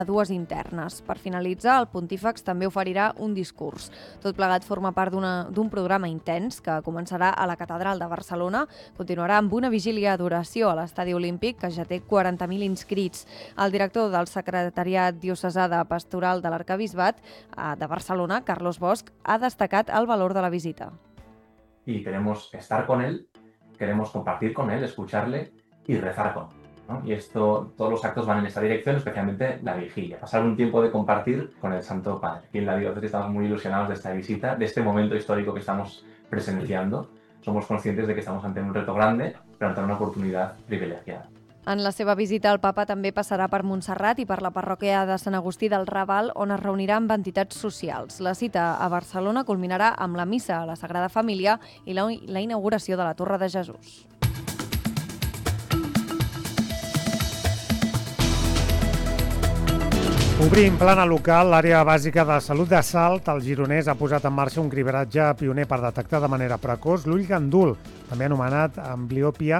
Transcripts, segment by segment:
dues internes. Per finalitzar, el pontífex també oferirà un discurs. Tot plegat forma part d'un programa intens que començarà a la Catedral de Barcelona, continuarà amb una vigília d'oració a l'Estadi Olímpic, que ja té 40.000 inscrits. El director del Secretariat Diocesà de Pastoral de l'Arquebisbat de Barcelona, Carlos Bosch, ha destacat el valor de la visita. Y queremos estar con él, queremos compartir con él, escucharle y rezar con él, ¿no? Y todos los actos van en esta dirección, especialmente la vigilia. Pasar un tiempo de compartir con el Santo Padre. Aquí en la diócesis estamos muy ilusionados de esta visita, de este momento histórico que estamos presenciando. Somos conscientes de que estamos ante un reto grande, pero ante una oportunidad privilegiada. En la seva visita, el papa també passarà per Montserrat i per la parròquia de Sant Agustí del Raval, on es reunirà amb entitats socials. La cita a Barcelona culminarà amb la missa a la Sagrada Família i la inauguració de la Torre de Jesús. Obrim plana local, l'àrea bàsica de salut de Salt. El gironès ha posat en marxa un cribratge pioner per detectar de manera precoç l'ull gandul, també anomenat ambliopia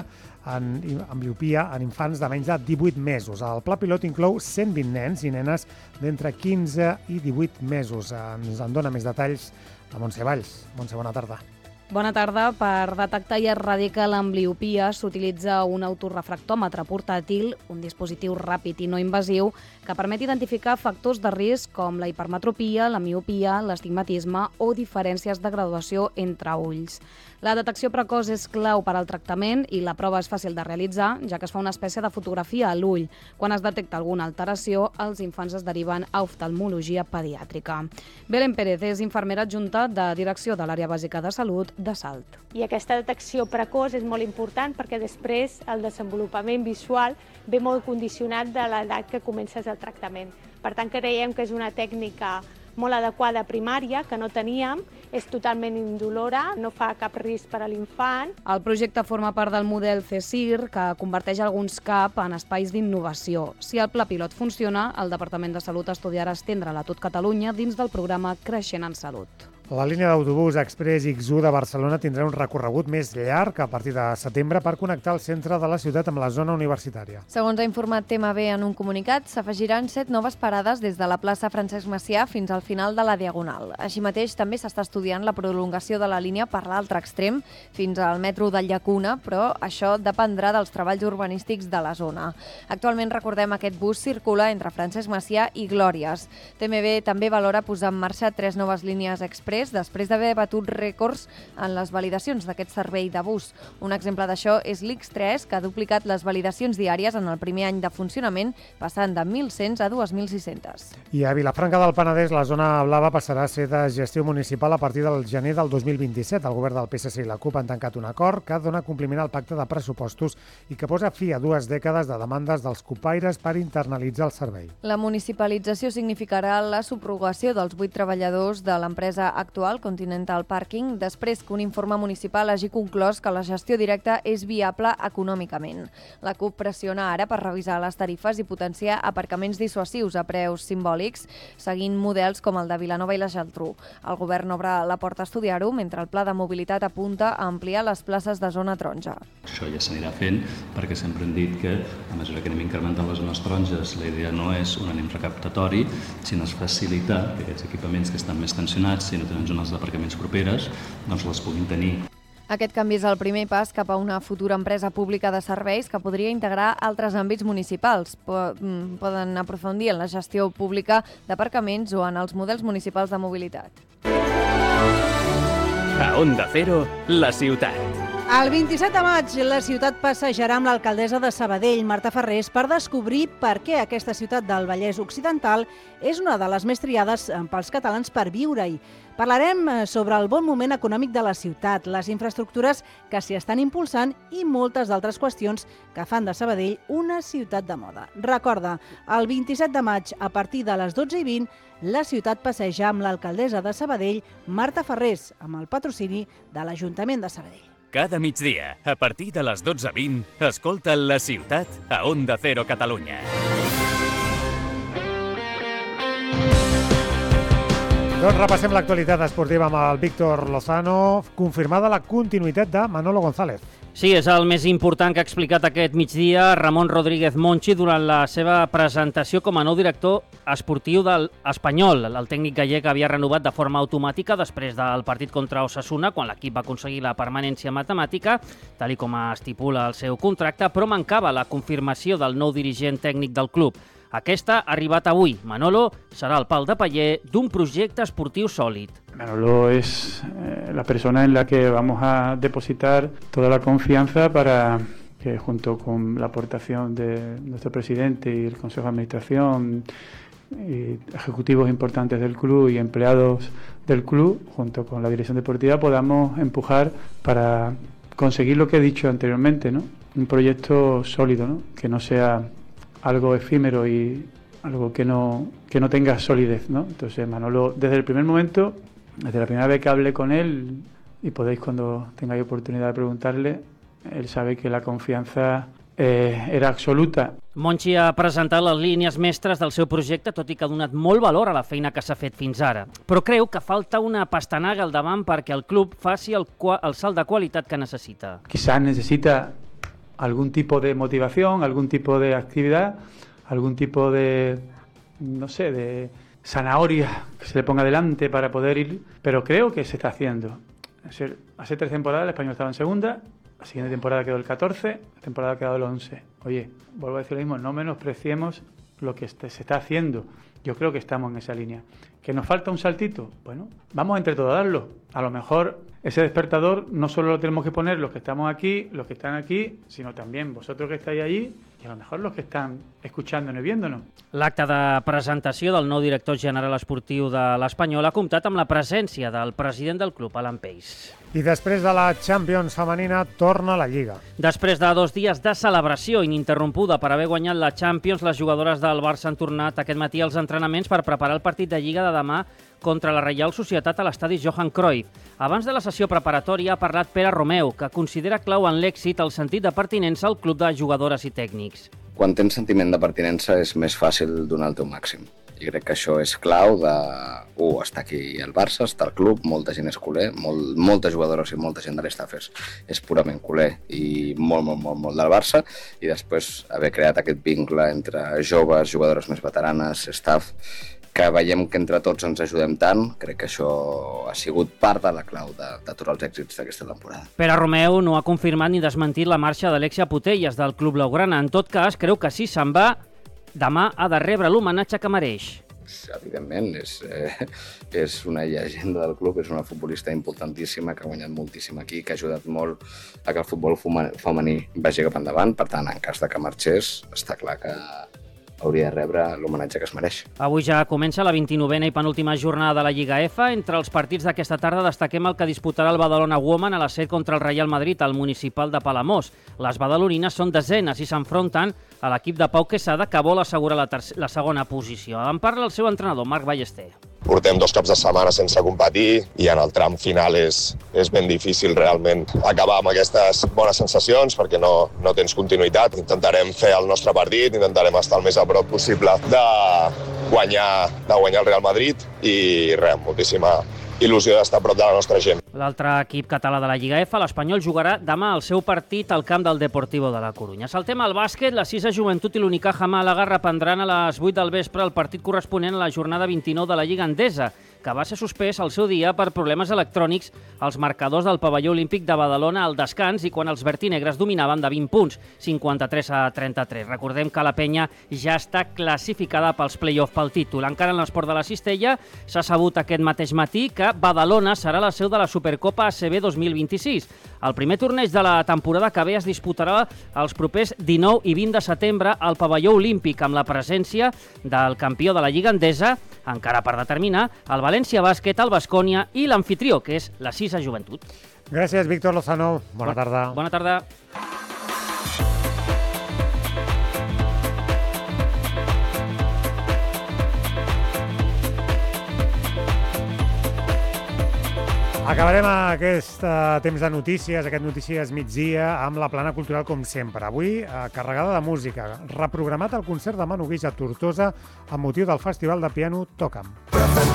en infants de menys de 18 mesos. El pla pilot inclou 120 nens i nenes d'entre 15 i 18 mesos. Ens en dona més detalls a Montse Valls. Montse, bona tarda. Bona tarda. Per detectar i erradicar l'ambliopia s'utilitza un autorefractòmetre portàtil, un dispositiu ràpid i no invasiu que permet identificar factors de risc com la hipermetropia, la miopia, l'astigmatisme o diferències de graduació entre ulls. La detecció precoç és clau per al tractament i la prova és fàcil de realitzar, ja que es fa una espècie de fotografia a l'ull. Quan es detecta alguna alteració, els infants es deriven a oftalmologia pediàtrica. Belén Pérez és infermera adjunta de Direcció de l'Àrea Bàsica de Salut de Salt. I aquesta detecció precoç és molt important perquè després el desenvolupament visual ve molt condicionat de l'edat que comences el tractament. Per tant, creiem que és una tècnica molt adequada primària, que no teníem, és totalment indolora, no fa cap risc per a l'infant. El projecte forma part del model CSIR, que converteix alguns CAP en espais d'innovació. Si el pla pilot funciona, el Departament de Salut estudiarà estendre'l a tot Catalunya dins del programa Creixent en Salut. La línia d'autobús Express X1 de Barcelona tindrà un recorregut més llarg a partir de setembre per connectar el centre de la ciutat amb la zona universitària. Segons ha informat TMB en un comunicat, s'afegiran 7 noves parades des de la plaça Francesc Macià fins al final de la Diagonal. Així mateix, també s'està estudiant la prolongació de la línia per l'altre extrem fins al metro de Llacuna, però això dependrà dels treballs urbanístics de la zona. Actualment, recordem, aquest bus circula entre Francesc Macià i Glòries. TMB també valora posar en marxa 3 noves línies express després d'haver batut rècords en les validacions d'aquest servei de bus. Un exemple d'això és l'X3, que ha duplicat les validacions diàries en el primer any de funcionament, passant de 1.100 a 2.600. I a Vilafranca del Penedès, la zona blava passarà a ser de gestió municipal a partir del gener del 2027. El govern del PSC i la CUP han tancat un acord que dona compliment al pacte de pressupostos i que posa fi a 2 dècades de demandes dels cupaires per internalitzar el servei. La municipalització significarà la subrogació dels 8 treballadors de l'empresa actual, Continental Parking, després que un informe municipal hagi conclòs que la gestió directa és viable econòmicament. La CUP pressiona ara per revisar les tarifes i potenciar aparcaments dissuasius a preus simbòlics, seguint models com el de Vilanova i la Geltrú. El govern obre la porta a estudiar-ho, mentre el pla de mobilitat apunta a ampliar les places de zona taronja. Això ja s'anirà fent perquè sempre hem dit que, a mesura que anem incrementant les zones taronges, la idea no és un ànim recaptatori, sinó és facilitar que aquests equipaments que estan més tensionats, si no tenen zones d'aparcaments properes, doncs les puguin tenir. Aquest canvi és el primer pas cap a una futura empresa pública de serveis que podria integrar altres àmbits municipals. Poden aprofundir en la gestió pública d'aparcaments o en els models municipals de mobilitat. A Onda Cero, la ciutat. El 27 de maig, la ciutat passejarà amb l'alcaldessa de Sabadell, Marta Ferrés, per descobrir per què aquesta ciutat del Vallès Occidental és una de les més triades pels catalans per viure-hi. Parlarem sobre el bon moment econòmic de la ciutat, les infraestructures que s'hi estan impulsant i moltes d'altres qüestions que fan de Sabadell una ciutat de moda. Recorda, el 27 de maig, a partir de les 12:20, la ciutat passeja amb l'alcaldessa de Sabadell, Marta Ferrés, amb el patrocini de l'Ajuntament de Sabadell. Cada migdia, a partir de les 12:20, escolta La Ciutat a Onda Cero Catalunya. Doncs repassem l'actualitat esportiva amb el Víctor Lozano. Confirmada la continuïtat de Manolo González. Sí, és el més important que ha explicat aquest migdia Ramon Rodríguez Monchi durant la seva presentació com a nou director esportiu de l'Espanyol. El tècnic gallec havia renovat de forma automàtica després del partit contra Osasuna, quan l'equip va aconseguir la permanència matemàtica, tal com estipula el seu contracte, però mancava la confirmació del nou dirigent tècnic del club. Aquesta ha arribat avui. Manolo serà el pal de paller d'un projecte esportiu sòlid. Manolo es la persona en la que vamos a depositar toda la confianza para que, junto con la aportación de nuestro presidente y el Consejo de Administración y ejecutivos importantes del club y empleados del club, junto con la dirección deportiva, podamos empujar para conseguir lo que he dicho anteriormente, ¿no? Un proyecto sólido, ¿no? Que no sea algo efímero y algo que no tenga solidez, ¿no? Entonces Manolo, desde el primer momento, desde la primera vez que hablé con él, y podéis cuando tengáis oportunidad de preguntarle, él sabe que la confianza era absoluta. Monchi ha presentat les línies mestres del seu projecte, tot i que ha donat molt valor a la feina que s'ha fet fins ara. Però creu que falta una pastanaga al davant perquè el club faci el salt de qualitat que necessita. Quizás necesita algún tipo de motivación, algún tipo de actividad, algún tipo de, no sé, de zanahoria que se le ponga delante para poder ir, pero creo que se está haciendo. Hace 3 temporadas el Español estaba en segunda, la siguiente temporada quedó el 14, la temporada ha quedado el 11. Oye, vuelvo a decir lo mismo, no menospreciemos lo que se está haciendo. Yo creo que estamos en esa línea. ¿Que nos falta un saltito? Bueno, vamos entre todos a darlo. A lo mejor ese despertador no solo lo tenemos que poner los que estamos aquí, los que están aquí, sino también vosotros que estáis allí i a lo mejor los que estan escuchándonos y viéndonos. L'acte de presentació del nou director general esportiu de l'Espanyol ha comptat amb la presència del president del club, Alan Pace. I després de la Champions femenina, torna la Lliga. Després de 2 dies de celebració ininterrompuda per haver guanyat la Champions, les jugadores del Barça han tornat aquest matí als entrenaments per preparar el partit de Lliga de demà contra la Reial Societat a l'estadi Johan Cruyff. Abans de la sessió preparatòria ha parlat Pere Romeu, que considera clau en l'èxit el sentit de pertinença al club de jugadores i tècnics. Quan tens sentiment de pertinença és més fàcil donar el teu màxim. I crec que això és clau de... està aquí el Barça, està el club, molta gent és culer, moltes jugadores i molta gent de l'estaf és purament culer i molt del Barça, i després haver creat aquest vincle entre joves, jugadores més veteranes, staff, que veiem que entre tots ens ajudem tant, crec que això ha sigut part de la clau de tots els èxits d'aquesta temporada. Pere Romeu no ha confirmat ni desmentit la marxa d'Alexia Putellas del club blaugrana. En tot cas, creu que si se'n va, demà ha de rebre l'homenatge que mereix. Evidentment, és una llegenda del club, és una futbolista importantíssima que ha guanyat moltíssim aquí, que ha ajudat molt a que el futbol femení vagi cap endavant. Per tant, en cas de que marxés, està clar que hauria de rebre l'homenatge que es mereix. Avui ja comença la 29a i penúltima jornada de la Lliga F. Entre els partits d'aquesta tarda destaquem el que disputarà el Badalona Women a les 7 contra el Real Madrid al municipal de Palamós. Les badalonines són desenes i s'enfronten a l'equip de Pau Quesada, que vol assegurar la segona posició. En parla el seu entrenador, Marc Ballester. Portem 2 caps de setmana sense competir i en el tram final és ben difícil realment acabar amb aquestes bones sensacions perquè no tens continuïtat. Intentarem fer el nostre partit, intentarem estar el més a prop possible de guanyar el Real Madrid i moltíssima il·lusió d'estar a prop de la nostra gent. L'altre equip català de la Lliga F, l'Espanyol, jugarà demà el seu partit al camp del Deportivo de la Corunya. Saltem al bàsquet, la 6a Joventut i l'Unicaja Màlaga reprendran a les 8 del vespre el partit corresponent a la jornada 29 de la Lliga Endesa, que va ser suspès al seu dia per problemes electrònics als marcadors del pavelló olímpic de Badalona al descans i quan els vertinegres dominaven de 20 punts, 53-33. Recordem que la penya ja està classificada pels play-off pel títol. Encara en l'esport de la cistella s'ha sabut aquest mateix matí que Badalona serà la seu de la Supercopa ACB 2026. El primer torneig de la temporada que ve es disputarà els propers 19 i 20 de setembre al pavelló olímpic amb la presència del campió de la Lliga Endesa, encara per determinar, el València Bàsquet, el Baskonia i l'anfitrió, que és la 6a Joventut. Gràcies, Víctor Lozano. Bona tarda. Bona tarda. Acabarem aquest temps de notícies, aquest Notícies migdia, amb la plana cultural com sempre. Avui, carregada de música. Reprogramat el concert de Manu Guix a Tortosa amb motiu del Festival de Piano Toca'm.